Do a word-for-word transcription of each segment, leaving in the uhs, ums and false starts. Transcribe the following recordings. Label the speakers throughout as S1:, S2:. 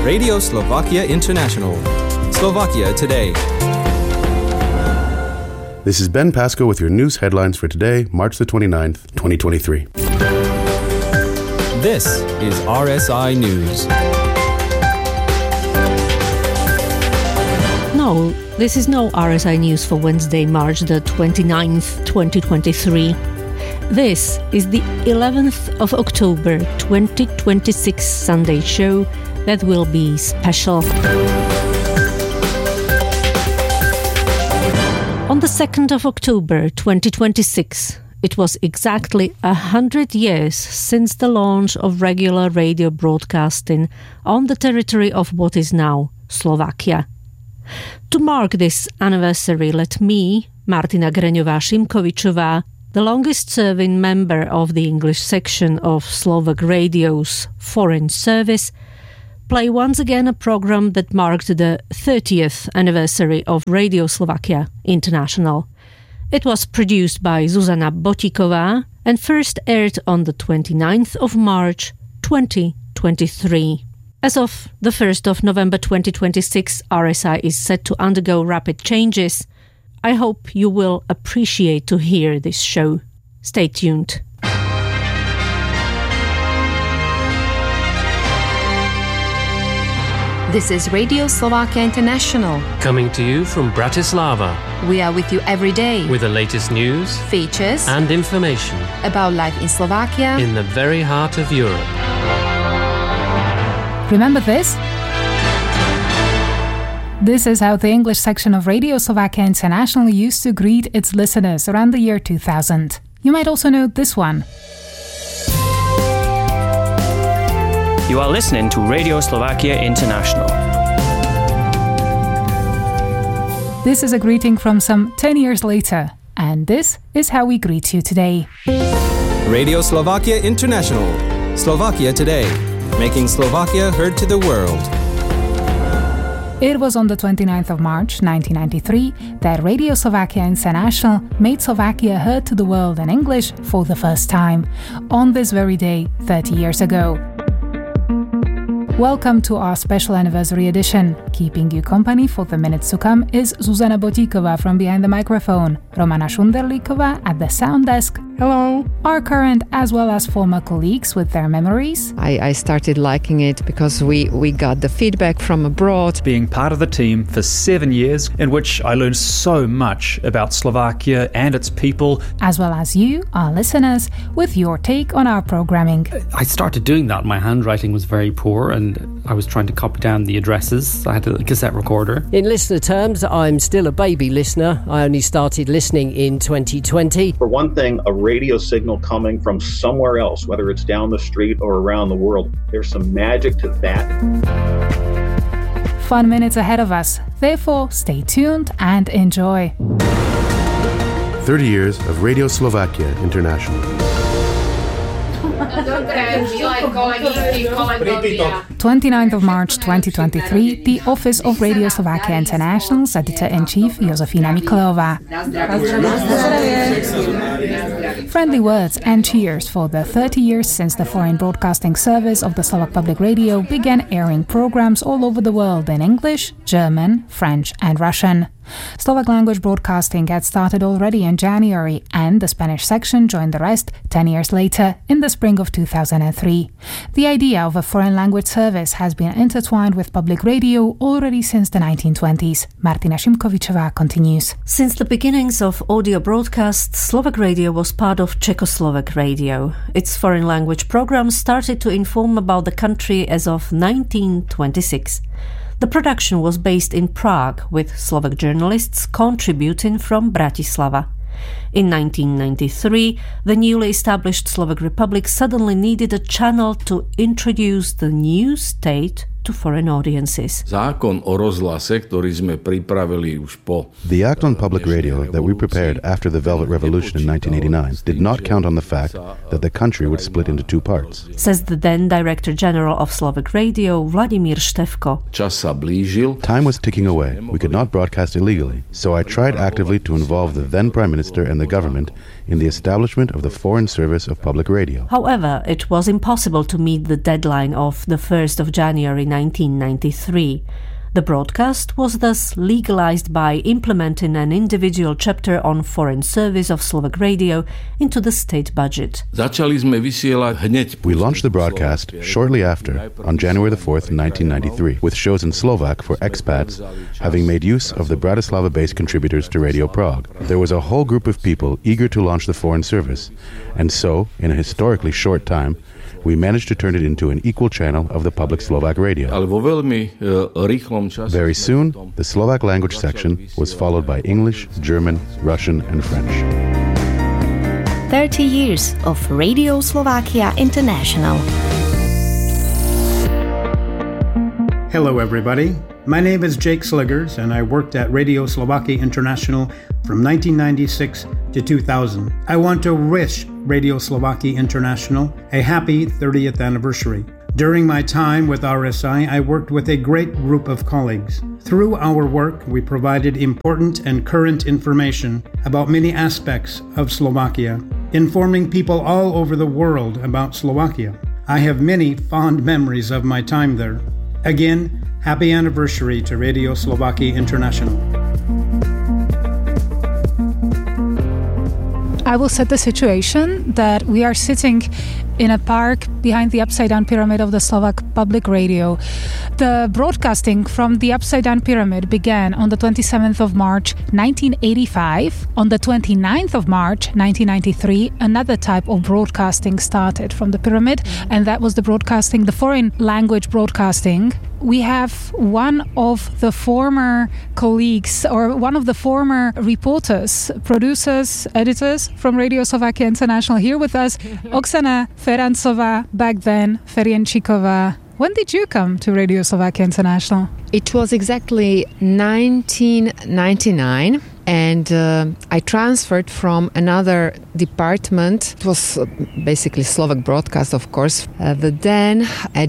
S1: Radio Slovakia International. Slovakia Today.
S2: This is Ben Pasco with your news headlines for today, March the twenty-ninth, twenty twenty-three.
S1: This is R S I News.
S3: No, this is no R S I News for Wednesday, March the twenty-ninth, twenty twenty-three. This is the eleventh of October, twenty twenty-six Sunday show that will be special. On the second of October, twenty twenty-six, it was exactly a hundred years since the launch of regular radio broadcasting on the territory of what is now Slovakia. To mark this anniversary, let me, Martina Greňová-Šimkovičová, the longest-serving member of the English section of Slovak Radio's Foreign Service, play once again a program that marked the thirtieth anniversary of Radio Slovakia International. It was produced by Zuzana Botíková and first aired on the twenty-ninth of March, twenty twenty-three. As of the first of November twenty twenty-six, R S I is set to undergo rapid changes. I hope you will appreciate to hear this show. Stay tuned.
S4: This is Radio Slovakia International.
S5: Coming to you from Bratislava.
S4: We are with you every day.
S5: With the latest news,
S4: features,
S5: and information
S4: about life in Slovakia.
S5: In the very heart of Europe.
S6: Remember this? This is how the English section of Radio Slovakia International used to greet its listeners around the year two thousand. You might also know this one.
S7: You are listening to Radio Slovakia International.
S6: This is a greeting from some ten years later, and this is how we greet you today.
S1: Radio Slovakia International. Slovakia Today. Making Slovakia heard to the world.
S6: It was on the twenty-ninth of March, nineteen ninety-three, that Radio Slovakia International made Slovakia heard to the world in English for the first time, on this very day, thirty years ago. Welcome to our special anniversary edition. Keeping you company for the minutes to come is Zuzana Botíková from behind the microphone, Romana Šunderlíková at the sound desk.
S8: Hello.
S6: Our current as well as former colleagues with their memories.
S8: I, I started liking it because we, we got the feedback from abroad.
S9: Being part of the team for seven years in which I learned so much about Slovakia and its people.
S6: As well as you, our listeners, with your take on our programming.
S10: I started doing that. My handwriting was very poor and I was trying to copy down the addresses. I had a cassette recorder.
S11: In listener terms, I'm still a baby listener. I only started listening in twenty twenty.
S12: For one thing, a radio signal coming from somewhere else, whether it's down the street or around the world, there's some magic to that.
S6: Fun minutes ahead of us. Therefore, stay tuned and enjoy.
S2: thirty years of Radio Slovakia International.
S6: twenty-ninth of March twenty twenty-three, the Office of Radio Slovakia International's Editor-in-Chief Josefina Miklová. Friendly words and cheers for the thirty years since the Foreign Broadcasting Service of the Slovak Public Radio began airing programs all over the world in English, German, French and Russian. Slovak language broadcasting had started already in January, and the Spanish section joined the rest ten years later in the spring of two thousand three. The idea of a foreign language service has been intertwined with public radio already since the nineteen twenties. Martina Šimkovičová continues.
S3: Since the beginnings of audio broadcasts, Slovak radio was part of Czechoslovak radio. Its foreign language programs started to inform about the country as of nineteen twenty-six. The production was based in Prague, with Slovak journalists contributing from Bratislava. In nineteen ninety-three, the newly established Slovak Republic suddenly needed a channel to introduce the new state to foreign audiences.
S13: Zákon o rozhlase, ktorý sme pripravili už po
S2: The Act on Public Radio that we prepared after the Velvet Revolution in nineteen eighty-nine did not count on the fact that the country would split into two parts.
S3: Says the then Director General of Slovak Radio, Vladimír Štefko.
S13: Čas sa blížil.
S2: Time was ticking away. We could not broadcast illegally, so I tried actively to involve the then Prime Minister and the government in the establishment of the Foreign Service of Public Radio.
S3: However, it was impossible to meet the deadline of the first of January nineteen ninety-three. The broadcast was thus legalized by implementing an individual chapter on foreign service of Slovak radio into the state budget.
S2: We launched the broadcast shortly after, on January the fourth, nineteen ninety-three, with shows in Slovak for expats, having made use of the Bratislava-based contributors to Radio Prague. There was a whole group of people eager to launch the foreign service, and so, in a historically short time, we managed to turn it into an equal channel of the public Slovak radio. Very soon, the Slovak language section was followed by English, German, Russian, and French.
S14: thirty years of Radio Slovakia International.
S15: Hello, everybody. My name is Jake Sliggers, and I worked at Radio Slovakia International from nineteen ninety-six to two thousand. I want to wish Radio Slovakia International a happy thirtieth anniversary. During my time with R S I, I worked with a great group of colleagues. Through our work, we provided important and current information about many aspects of Slovakia, informing people all over the world about Slovakia. I have many fond memories of my time there. Again, happy anniversary to Radio Slovakia International.
S6: I will set the situation that we are sitting in a park behind the Upside Down Pyramid of the Slovak Public Radio. The broadcasting from the Upside Down Pyramid began on the twenty-seventh of March nineteen eighty-five. On the twenty-ninth of March nineteen ninety-three, another type of broadcasting started from the pyramid, and that was the broadcasting, the foreign language broadcasting. We have one of the former colleagues or one of the former reporters, producers, editors from Radio Slovakia International here with us, Oksana Ferancová, back then Ferienčíková. When did you come to Radio Slovakia International?
S8: It was exactly nineteen ninety-nine. And uh, I transferred from another department. It was uh, basically Slovak broadcast, of course. Uh, the then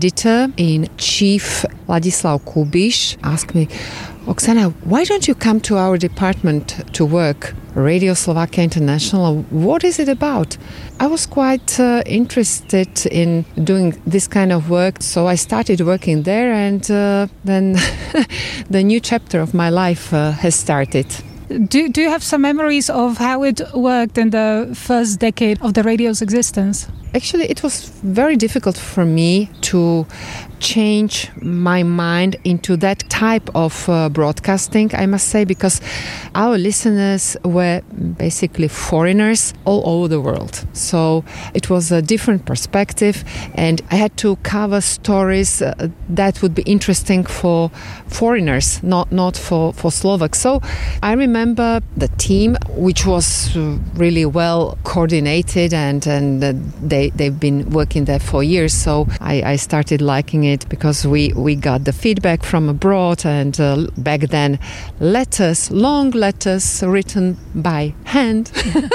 S8: editor-in-chief Ladislav Kubiš asked me, Oksana, why don't you come to our department to work? Radio Slovakia International, what is it about? I was quite uh, interested in doing this kind of work, so I started working there, and uh, then the new chapter of my life uh, has started.
S6: Do, do you have some memories of how it worked in the first decade of the radio's existence?
S8: Actually, it was very difficult for me to change my mind into that type of uh, broadcasting, I must say, because our listeners were basically foreigners all over the world. So it was a different perspective, and I had to cover stories uh, that would be interesting for foreigners, not, not for, for Slovaks. So I remember the team, which was really well coordinated, and, and uh, they They've been working there for years, so I, I started liking it because we, we got the feedback from abroad, and uh, back then letters, long letters written by hand.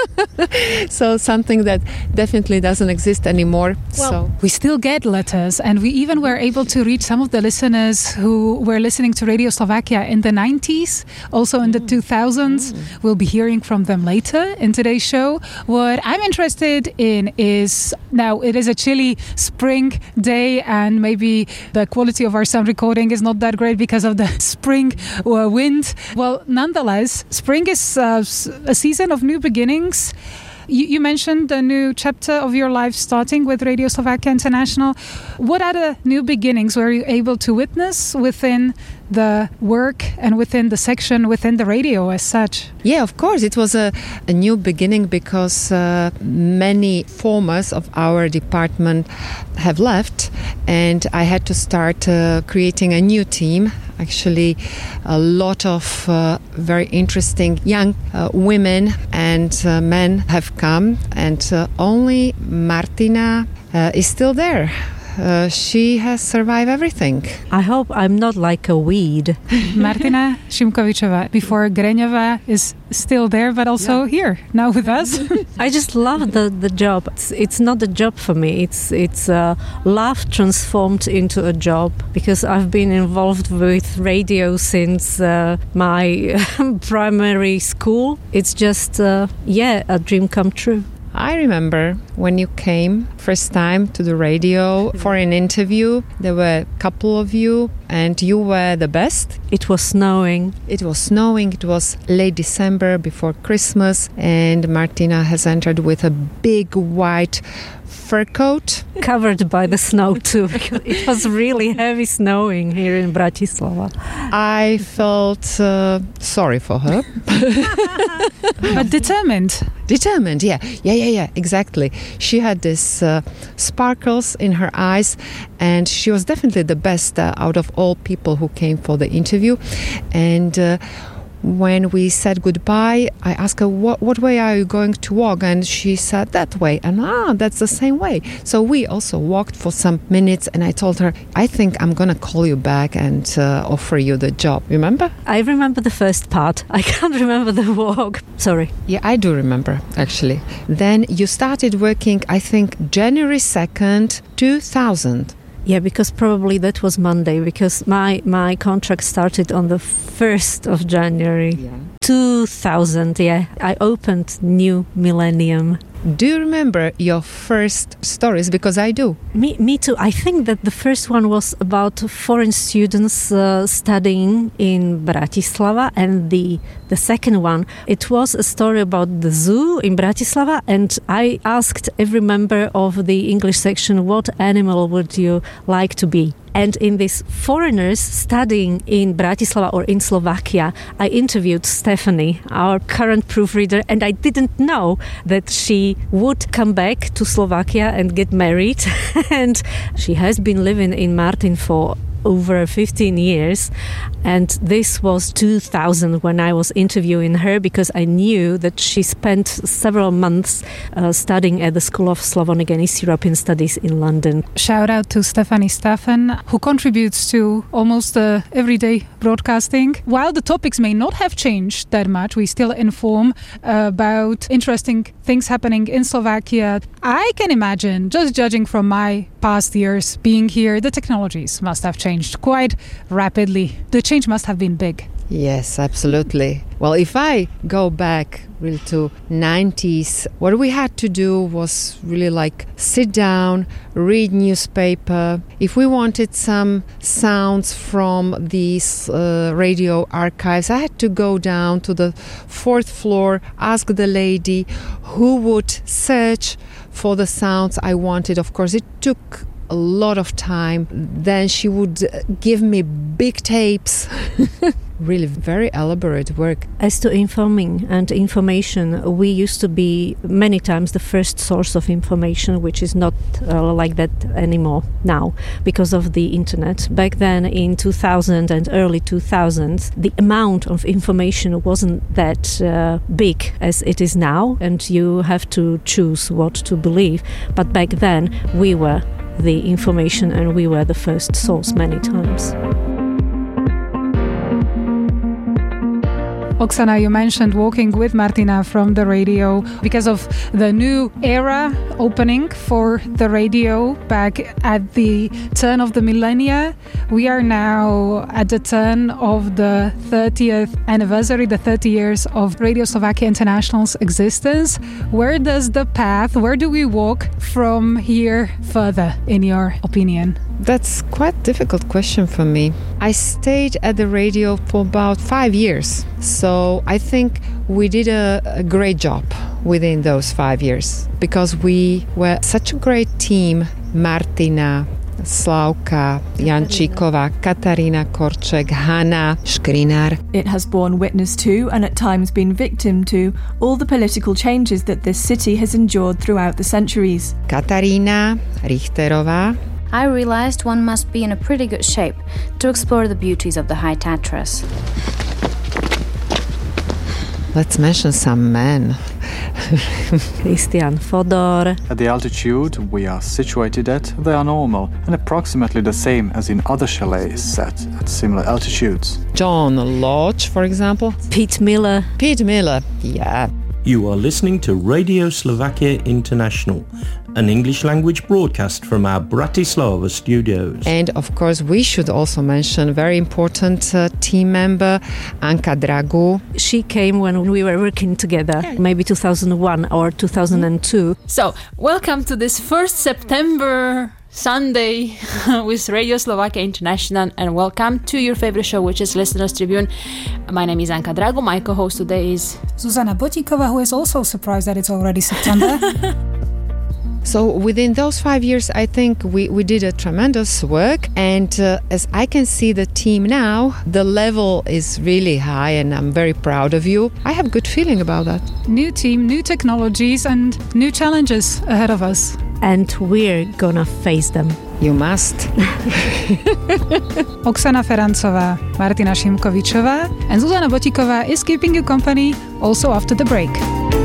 S8: So something that definitely doesn't exist anymore.
S6: Well,
S8: so
S6: we still get letters, and we even were able to reach some of the listeners who were listening to Radio Slovakia in the nineties, also in the two thousands. Mm. We'll be hearing from them later in today's show. What I'm interested in is, now it is a chilly spring day, and maybe the quality of our sound recording is not that great because of the spring uh, wind. Well, nonetheless, spring is uh, a season of new beginnings. You, you mentioned a new chapter of your life starting with Radio Slovakia International. What other new beginnings were you able to witness within the work and within the section, within the radio as such?
S8: Yeah, of course. It was a, a new beginning because uh, many formers of our department have left, and I had to start uh, creating a new team. Actually, a lot of uh, very interesting young uh, women and uh, men have come, and uh, only Martina uh, is still there. Uh, she has survived everything.
S3: I hope I'm not like a weed.
S6: Martina Šimkovičová, before Greňová, is still there, but also yeah. here, now with us.
S3: I just love the, the job. It's, it's not a job for me. It's it's uh, love transformed into a job, because I've been involved with radio since uh, my primary school. It's just, uh, yeah, a dream come true.
S8: I remember when you came first time to the radio for an interview. There were a couple of you and you were the best.
S3: It was snowing.
S8: It was snowing. It was late December before Christmas, and Martina has entered with a big white fur coat.
S3: Covered by the snow too, because it was really heavy snowing here in Bratislava.
S8: I felt uh, sorry for her.
S6: But determined.
S8: Determined, yeah. Yeah, yeah, yeah, exactly. She had this uh, sparkles in her eyes, and she was definitely the best uh, out of all people who came for the interview. And uh, when we said goodbye, I asked her, what, what way are you going to walk? And she said, that way. And ah, that's the same way. So we also walked for some minutes, and I told her, I think I'm going to call you back and uh, offer you the job. Remember?
S3: I remember the first part. I can't remember the walk. Sorry.
S8: Yeah, I do remember, actually. Then you started working, I think, January second, two thousand.
S3: Yeah, because probably that was Monday, because my, my contract started on the first of January, yeah. two thousand, yeah. I opened New Millennium.
S8: Do you remember your first stories? Because I do.
S3: Me, me too. I think that the first one was about foreign students uh, studying in Bratislava, and the the second one, it was a story about the zoo in Bratislava, and I asked every member of the English section, what animal would you like to be? And in these foreigners studying in Bratislava or in Slovakia, I interviewed Stephanie, our current proofreader, and I didn't know that she would come back to Slovakia and get married. And she has been living in Martin for over fifteen years, and this was two thousand when I was interviewing her, because I knew that she spent several months uh, studying at the School of Slavonic and East European Studies in London.
S6: Shout out to Stephanie Staffen, who contributes to almost uh, everyday broadcasting. While the topics may not have changed that much, we still inform uh, about interesting things happening in Slovakia. I can imagine, just judging from my past years being here, the technologies must have changed quite rapidly. The change must have been big.
S8: Yes, absolutely. Well, if I go back really to nineties, what we had to do was really like sit down, read newspaper. If we wanted some sounds from these uh, radio archives, I had to go down to the fourth floor, ask the lady who would search for the sounds I wanted. Of course, it took a lot of time. Then she would give me big tapes. Really very elaborate work.
S3: As to informing and information, we used to be many times the first source of information, which is not uh, like that anymore now because of the internet. Back then in two thousand and early two thousands, the amount of information wasn't that uh, big as it is now, and you have to choose what to believe. But back then we were the information and we were the first source many times.
S6: Oksana, you mentioned walking with Martina from the radio because of the new era opening for the radio back at the turn of the millennia. We are now at the turn of the thirtieth anniversary, the thirty years of Radio Slovakia International's existence. Where does the path, where do we walk from here further, in your opinion?
S8: That's quite a difficult question for me. I stayed at the radio for about five years. So I think we did a, a great job within those five years because we were such a great team. Martina, Slavka, Jančíková, Katarina Korček, Hanna Škrinar.
S16: It has borne witness to, and at times been victim to, all the political changes that this city has endured throughout the centuries.
S8: Katarina Richterová.
S17: I realized one must be in a pretty good shape to explore the beauties of the High Tatras.
S8: Let's mention some men.
S3: Christian Fodor.
S18: At the altitude we are situated at, they are normal and approximately the same as in other chalets set at similar altitudes.
S8: John Lodge, for example.
S3: Pete Miller.
S8: Pete Miller, yeah.
S19: You are listening to Radio Slovakia International, an English language broadcast from our Bratislava studios.
S8: And of course, we should also mention a very important uh, team member, Anka Dragu.
S3: She came when we were working together, maybe two thousand one or two thousand two.
S20: So, welcome to this first September Sunday with Radio Slovakia International, and welcome to your favorite show, which is Listeners Tribune. My name is Anka Dragu. My co-host today is
S6: Zuzana Botikova, who is also surprised that it's already September.
S8: So within those five years, I think we, we did a tremendous work. And uh, as I can see the team now, the level is really high and I'm very proud of you. I have a good feeling about that.
S6: New team, new technologies and new challenges ahead of us.
S3: And we're gonna face them.
S8: You must.
S6: Oksana Ferancová, Martina Šimkovičová and Zuzana Botikova is keeping you company also after the break.